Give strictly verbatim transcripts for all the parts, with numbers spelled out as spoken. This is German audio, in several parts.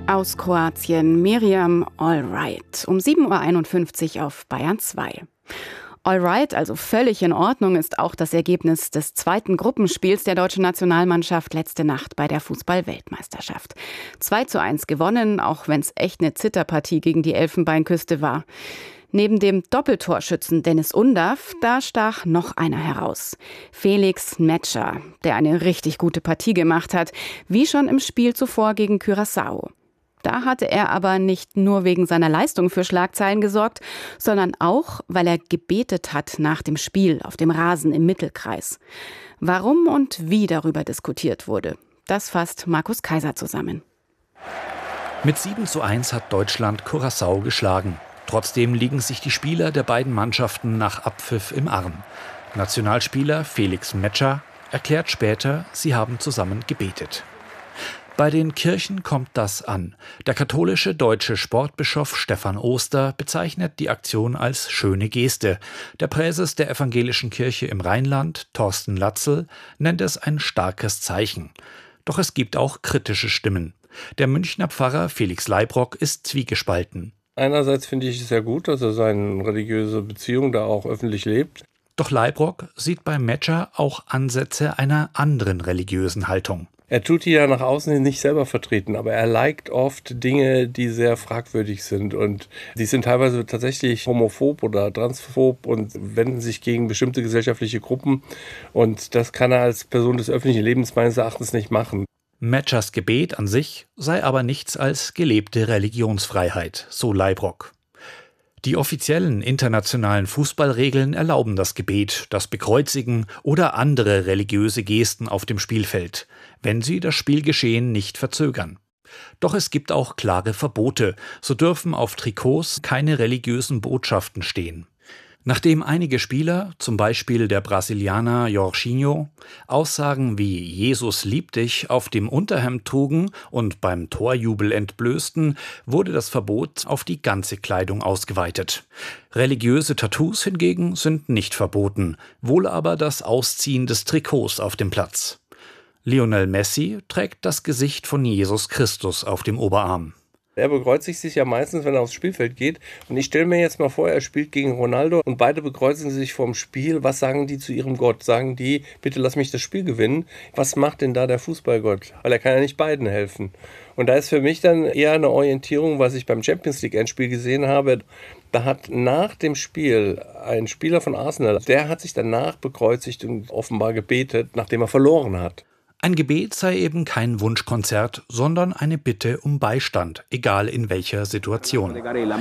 Aus Kroatien Miriam Allright um sieben Uhr einundfünfzig auf Bayern zwei. Allright, also völlig in Ordnung, ist auch das Ergebnis des zweiten Gruppenspiels der deutschen Nationalmannschaft letzte Nacht bei der Fußball-Weltmeisterschaft. zwei zu eins gewonnen, auch wenn es echt eine Zitterpartie gegen die Elfenbeinküste war. Neben dem Doppeltorschützen Dennis Undav, da stach noch einer heraus. Felix Metscher, der eine richtig gute Partie gemacht hat, wie schon im Spiel zuvor gegen Curaçao. Da hatte er aber nicht nur wegen seiner Leistung für Schlagzeilen gesorgt, sondern auch, weil er gebetet hat nach dem Spiel auf dem Rasen im Mittelkreis. Warum und wie darüber diskutiert wurde, das fasst Markus Kaiser zusammen. Mit sieben zu eins hat Deutschland Curaçao geschlagen. Trotzdem liegen sich die Spieler der beiden Mannschaften nach Abpfiff im Arm. Nationalspieler Felix Metscher erklärt später, sie haben zusammen gebetet. Bei den Kirchen kommt das an. Der katholische deutsche Sportbischof Stefan Oster bezeichnet die Aktion als schöne Geste. Der Präses der evangelischen Kirche im Rheinland, Thorsten Latzel, nennt es ein starkes Zeichen. Doch es gibt auch kritische Stimmen. Der Münchner Pfarrer Felix Leibrock ist zwiegespalten. Einerseits finde ich es sehr gut, dass er seine religiöse Beziehung da auch öffentlich lebt. Doch Leibrock sieht bei Metscher auch Ansätze einer anderen religiösen Haltung. Er tut die ja nach außen hin nicht selber vertreten, aber er liked oft Dinge, die sehr fragwürdig sind. Und die sind teilweise tatsächlich homophob oder transphob und wenden sich gegen bestimmte gesellschaftliche Gruppen. Und das kann er als Person des öffentlichen Lebens meines Erachtens nicht machen. Metschers Gebet an sich sei aber nichts als gelebte Religionsfreiheit, so Leibrock. Die offiziellen internationalen Fußballregeln erlauben das Gebet, das Bekreuzigen oder andere religiöse Gesten auf dem Spielfeld, wenn sie das Spielgeschehen nicht verzögern. Doch es gibt auch klare Verbote, so dürfen auf Trikots keine religiösen Botschaften stehen. Nachdem einige Spieler, zum Beispiel der Brasilianer Jorginho, Aussagen wie „Jesus liebt dich“ auf dem Unterhemd trugen und beim Torjubel entblößten, wurde das Verbot auf die ganze Kleidung ausgeweitet. Religiöse Tattoos hingegen sind nicht verboten, wohl aber das Ausziehen des Trikots auf dem Platz. Lionel Messi trägt das Gesicht von Jesus Christus auf dem Oberarm. Er bekreuzigt sich ja meistens, wenn er aufs Spielfeld geht. Und ich stelle mir jetzt mal vor, er spielt gegen Ronaldo und beide bekreuzigen sich vorm Spiel. Was sagen die zu ihrem Gott? Sagen die, bitte lass mich das Spiel gewinnen? Was macht denn da der Fußballgott? Weil er kann ja nicht beiden helfen. Und da ist für mich dann eher eine Orientierung, was ich beim Champions League Endspiel gesehen habe. Da hat nach dem Spiel ein Spieler von Arsenal, der hat sich danach bekreuzigt und offenbar gebetet, nachdem er verloren hat. Ein Gebet sei eben kein Wunschkonzert, sondern eine Bitte um Beistand, egal in welcher Situation.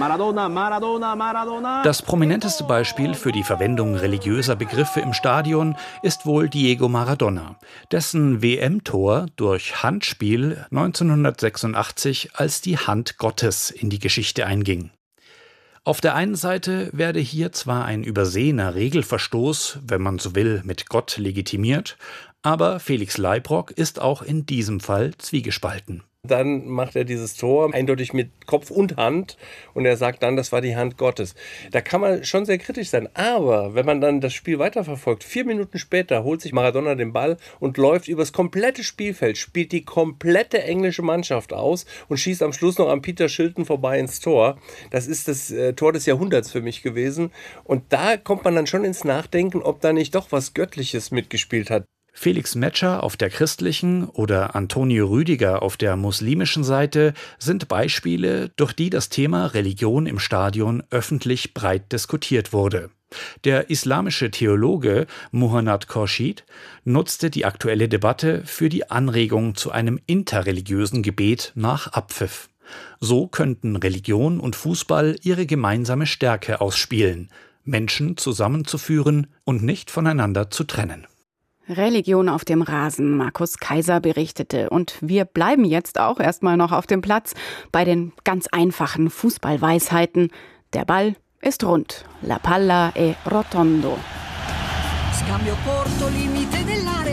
Das prominenteste Beispiel für die Verwendung religiöser Begriffe im Stadion ist wohl Diego Maradona, dessen W M-Tor durch Handspiel neunzehnhundertsechsundachtzig als die Hand Gottes in die Geschichte einging. Auf der einen Seite werde hier zwar ein übersehener Regelverstoß, wenn man so will, mit Gott legitimiert, aber Felix Leibrock ist auch in diesem Fall zwiegespalten. Dann macht er dieses Tor eindeutig mit Kopf und Hand und er sagt dann, das war die Hand Gottes. Da kann man schon sehr kritisch sein, aber wenn man dann das Spiel weiterverfolgt, vier Minuten später holt sich Maradona den Ball und läuft übers komplette Spielfeld, spielt die komplette englische Mannschaft aus und schießt am Schluss noch an Peter Shilton vorbei ins Tor. Das ist das äh, Tor des Jahrhunderts für mich gewesen und da kommt man dann schon ins Nachdenken, ob da nicht doch was Göttliches mitgespielt hat. Felix Metscher auf der christlichen oder Antonio Rüdiger auf der muslimischen Seite sind Beispiele, durch die das Thema Religion im Stadion öffentlich breit diskutiert wurde. Der islamische Theologe Muhannad Khorshid nutzte die aktuelle Debatte für die Anregung zu einem interreligiösen Gebet nach Abpfiff. So könnten Religion und Fußball ihre gemeinsame Stärke ausspielen, Menschen zusammenzuführen und nicht voneinander zu trennen. Religion auf dem Rasen, Markus Kaiser berichtete. Und wir bleiben jetzt auch erstmal noch auf dem Platz bei den ganz einfachen Fußballweisheiten. Der Ball ist rund. La palla è rotondo. Scambio corto, limite dell'area.